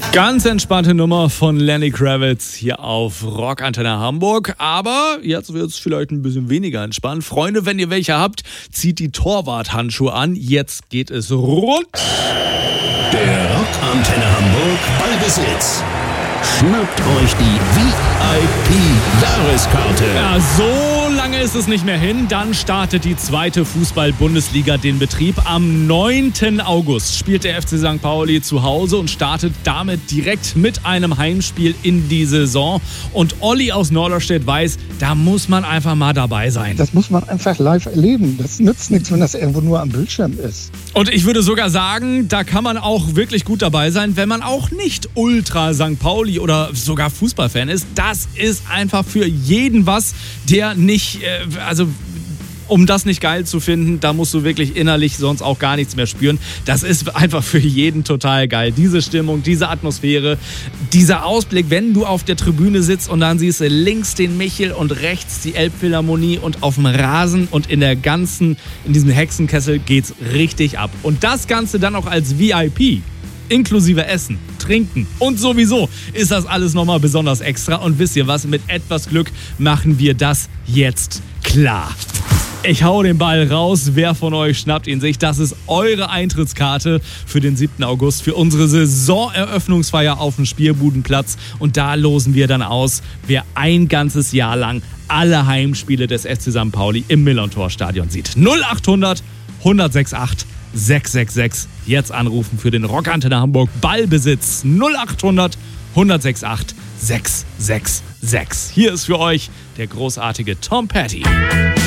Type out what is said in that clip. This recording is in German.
Ganz entspannte Nummer von Lenny Kravitz hier auf Rockantenne Hamburg. Aber jetzt wird es vielleicht ein bisschen weniger entspannt. Freunde, wenn ihr welche habt, zieht die Torwart-Handschuhe an. Jetzt geht es rund. Der Rockantenne Hamburg Ballbesitz. Schnappt euch die VIP-Jahreskarte. Ja, so lange ist es nicht mehr hin. Dann startet die zweite Fußball-Bundesliga den Betrieb. Am 9. August spielt der FC St. Pauli zu Hause und startet damit direkt mit einem Heimspiel in die Saison. Und Olli aus Norderstedt weiß, da muss man einfach mal dabei sein. Das muss man einfach live erleben. Das nützt nichts, wenn das irgendwo nur am Bildschirm ist. Und ich würde sogar sagen, da kann man auch wirklich gut dabei sein, wenn man auch nicht Ultra St. Pauli oder sogar Fußballfan ist. Das ist einfach für jeden was, der nicht, um das nicht geil zu finden, da musst du wirklich innerlich sonst auch gar nichts mehr spüren. Das ist einfach für jeden total geil. Diese Stimmung, diese Atmosphäre, dieser Ausblick, wenn du auf der Tribüne sitzt und dann siehst du links den Michel und rechts die Elbphilharmonie und auf dem Rasen und in diesem Hexenkessel geht's richtig ab. Und das Ganze dann auch als VIP. Inklusive Essen, Trinken und sowieso ist das alles nochmal besonders extra. Und wisst ihr was, mit etwas Glück machen wir das jetzt klar. Ich hau den Ball raus. Wer von euch schnappt ihn sich? Das ist eure Eintrittskarte für den 7. August, für unsere Saisoneröffnungsfeier auf dem Spielbudenplatz. Und da losen wir dann aus, wer ein ganzes Jahr lang alle Heimspiele des FC St. Pauli im Millerntor-Stadion sieht. 0800 1068 666. Jetzt anrufen für den Rockantenne Hamburg Ballbesitz 0800 1068 666. Hier ist für euch der großartige Tom Petty.